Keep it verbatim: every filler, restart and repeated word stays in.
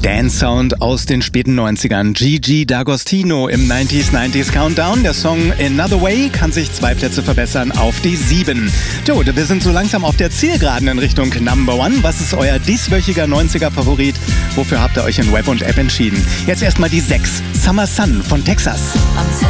Dance-Sound aus den späten neunzigern. Gigi D'Agostino im neunziger neunziger Countdown. Der Song Another Way kann sich zwei Plätze verbessern auf die sieben. Jo, wir sind so langsam auf der Zielgeraden in Richtung Number One. Was ist euer dieswöchiger neunziger-Favorit? Wofür habt ihr euch in Web und App entschieden? Jetzt erstmal die sechs. Summer Sun von Texas.